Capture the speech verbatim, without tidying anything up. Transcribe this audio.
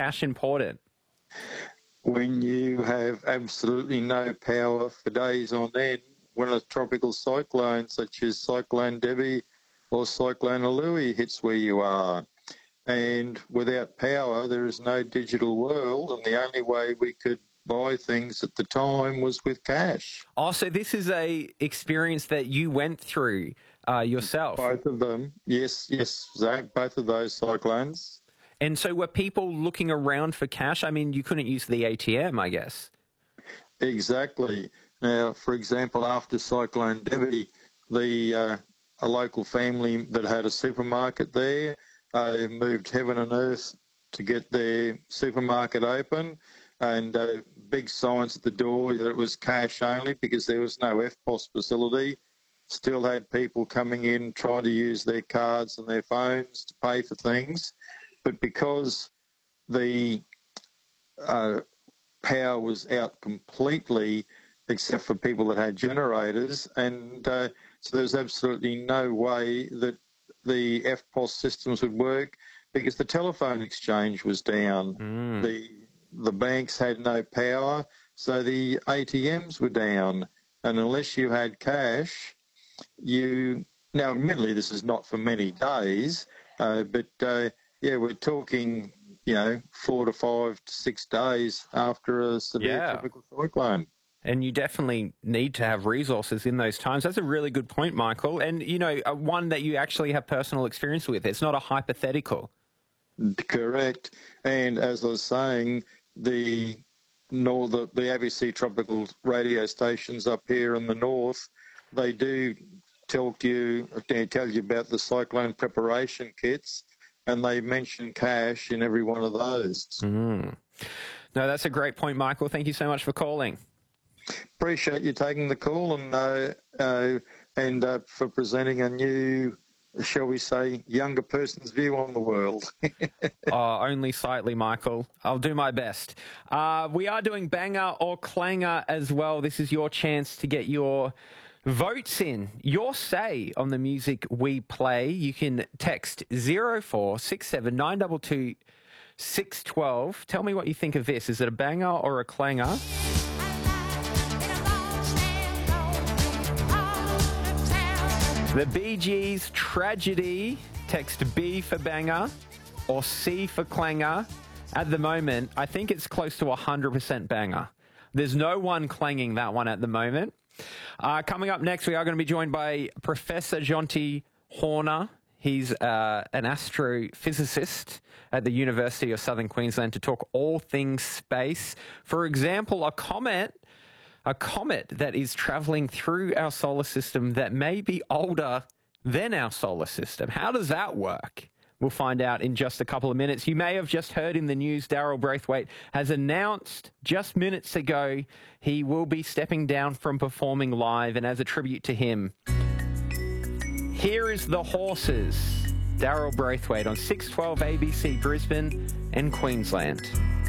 cash important? When you have absolutely no power for days on end, when a tropical cyclone such as Cyclone Debbie or Cyclone Louis hits where you are. And without power, there is no digital world, and the only way we could buy things at the time was with cash. Oh, so this is a experience that you went through uh, yourself? Both of them, yes, yes, Zach, both of those cyclones. And so were people looking around for cash? I mean, you couldn't use the A T M, I guess. Exactly. Now, for example, after Cyclone Debbie, the uh, a local family that had a supermarket there uh, moved heaven and earth to get their supermarket open, and uh, big signs at the door that it was cash only because there was no F P O S facility. Still had people coming in trying to use their cards and their phones to pay for things. But because the uh, power was out completely, except for people that had generators, and uh, so there's absolutely no way that the F P O S systems would work because the telephone exchange was down. Mm. The the banks had no power, so the A T Ms were down. And unless you had cash, you... Now, admittedly, this is not for many days, uh, but... Uh, Yeah, we're talking, you know, four to five to six days after a severe yeah. tropical cyclone. And you definitely need to have resources in those times. That's a really good point, Michael. And, you know, one that you actually have personal experience with. It's not a hypothetical. Correct. And as I was saying, the north, the, the A B C tropical radio stations up here in the north, they do tell you, tell you about the cyclone preparation kits, and they mention cash in every one of those. Mm. No, that's a great point, Michael. Thank you so much for calling. Appreciate you taking the call and uh, uh, and uh, for presenting a new, shall we say, younger person's view on the world. Oh, only slightly, Michael. I'll do my best. Uh, we are doing banger or clanger as well. This is your chance to get your votes in, your say on the music we play. You can text zero four six seven nine two two six one two. Tell me what you think of this. Is it a banger or a clanger? The Bee Gees, Tragedy. Text B for banger or C for clanger. At the moment, I think it's close to one hundred percent banger. There's no one clanging that one at the moment. Uh, coming up next, we are going to be joined by Professor Jonty Horner. He's uh, an astrophysicist at the University of Southern Queensland to talk all things space. For example, a comet, a comet that is travelling through our solar system that may be older than our solar system. How does that work? We'll find out in just a couple of minutes. You may have just heard in the news, Daryl Braithwaite has announced just minutes ago he will be stepping down from performing live, and as a tribute to him, here is The Horses, Daryl Braithwaite on six twelve A B C Brisbane and Queensland.